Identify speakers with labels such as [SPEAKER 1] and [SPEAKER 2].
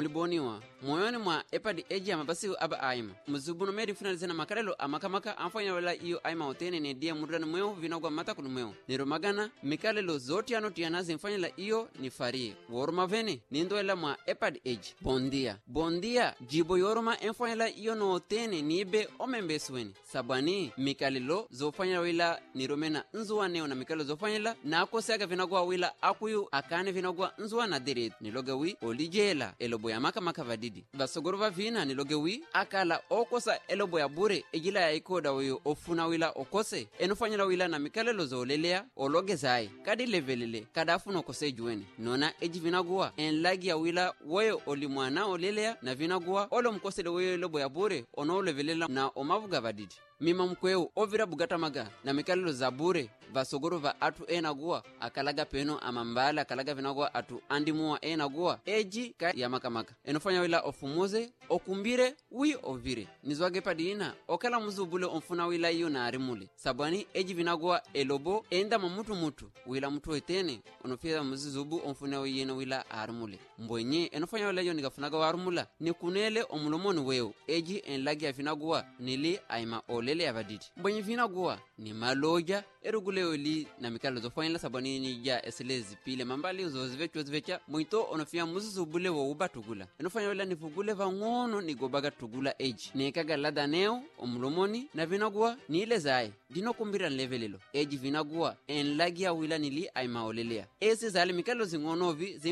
[SPEAKER 1] muliboniwa moyoni mwa epadi eji amabasi aba aima muzubuno meri finalizana makarelo amakamaka amfanya wala iyo aima otene ne dia mudani mweo vinagwa mata kunu mweo nero magana mikalelo zoti ano tianazi mfanya la iyo ni farie woroma vene nindoela mwa epadi eji bondia jibo yoroma mfanya la iyo no otene nibe omembesweni sabani mikalelo zofanya wila niromena nzuwa neo na mikalelo zofanya la na akosega vinagwa wila akuyu akane vinagwa nzuwa na deret nilogawi olijela elobo ya maka vadidi basogoro va vina nilogewi akala okosa elobo ya bure ejila ya ikoda weyo ofuna wila okose enufanyala wila na mikalelo zolelea ologe zai kadi levelele kada afuna okose juweni nona eji vinagua enlagi ya wila weyo olimwana olelea na vinagua olo mkosele weyo elobo ya bure ono levelela na omavuga vadidi mima mkweu ovira bugata maga na mikalelo za bure vasogoro va atu enagua akalaga peno amambala akalaga vinagua atu andimuwa enagua eji ka ya makamaka enufanya wila ofumuze okumbire wi ovire nizwage padina okala muzubule omfuna wila iyo na arimule sabani eji vinagua elobo enda mutu wila mutu etene onofia muzubu omfuna wiyena wila arimule mbwenye enufanya wila iyo nigafunaga warumula nikunele omulomoni weo eji enlagi ya vinagua nili aima olele abadidi mbwenye vinagua ni maloja erugule oli na mikalo zofanya sabani ni ja eselezi pile mambali uzozivecha muito onofia muzubule wo ubatugula enufanya wila nifugule vangono nigobaga tugula eji nekaga lada neo omulomoni na vinagua ni ile zae dino kumbira levelelo eji vinagua enlagi ya wila nili aima olelea ese zali mikalo zingonovi